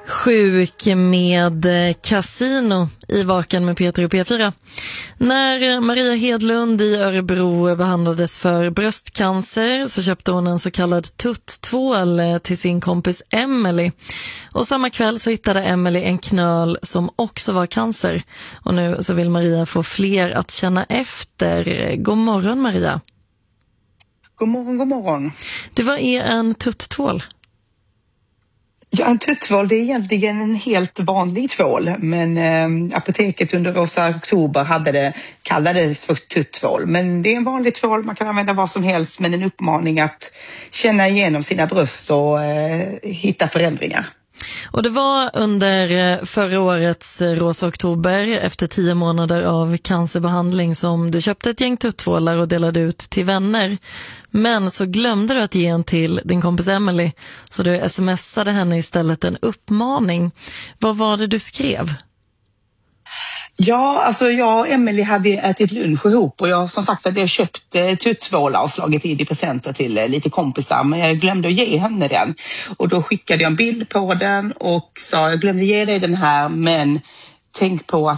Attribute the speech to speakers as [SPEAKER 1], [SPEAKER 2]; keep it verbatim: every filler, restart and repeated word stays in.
[SPEAKER 1] Sjuk med kasino i Vaken med Peter och P fyra. När Maria Hedlund i Örebro behandlades för bröstcancer så köpte hon en så kallad tutt-tvål till sin kompis Emily. Och samma kväll så hittade Emily en knöl som också var cancer. Och nu så vill Maria få fler att känna efter. God morgon, Maria.
[SPEAKER 2] God morgon, god morgon.
[SPEAKER 1] Du, vad är en tutt-tvål?
[SPEAKER 2] Ja, en tutt-tvål, det är egentligen en helt vanlig tvål, men eh, apoteket under Rosa Oktober hade det, kallade det för tutt-tvål. Men det är en vanlig tvål, man kan använda vad som helst, men en uppmaning att känna igenom sina bröst och eh, hitta förändringar.
[SPEAKER 1] Och det var under förra årets Rosa Oktober, efter tio månader av cancerbehandling, som du köpte ett gäng tutt-tvålar och delade ut till vänner. Men så glömde du att ge en till din kompis Emily, så du smsade henne istället en uppmaning. Vad var det du skrev?
[SPEAKER 2] Ja, alltså jag och Emily hade ätit lunch ihop och jag som sagt hade jag köpt eh, tutt-tvålar och slagit in i presenter till eh, lite kompisar, men jag glömde att ge henne den. Och då skickade jag en bild på den och sa, jag glömde ge dig den här, men tänk på att